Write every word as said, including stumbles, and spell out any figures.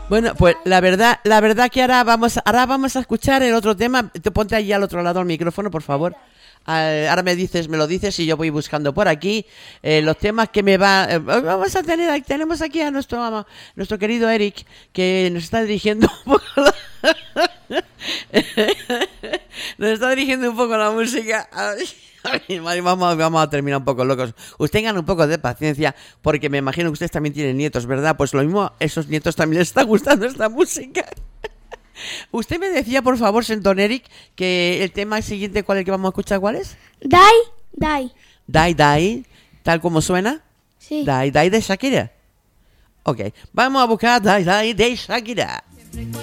Bueno, pues la verdad, la verdad que ahora vamos, ahora vamos a escuchar el otro tema. Te ponte allí al otro lado el micrófono, por favor. Uh, ahora me dices, me lo dices y yo voy buscando por aquí eh, los temas que me va. Eh, vamos a tener, tenemos aquí a nuestro a nuestro querido Eric que nos está dirigiendo un poco la, nos está dirigiendo un poco la música. Ay, vamos, vamos a terminar un poco locos. Usted tengan un poco de paciencia porque me imagino que ustedes también tienen nietos, ¿verdad? Pues lo mismo, a esos nietos también les está gustando esta música. Usted me decía, por favor, Senton Eric, que el tema siguiente, ¿cuál es el que vamos a escuchar? ¿Cuál es? Die, Die. Die, Die, tal como suena. Sí. Die, Die de Shakira. Ok, vamos a buscar Die, Die de Shakira.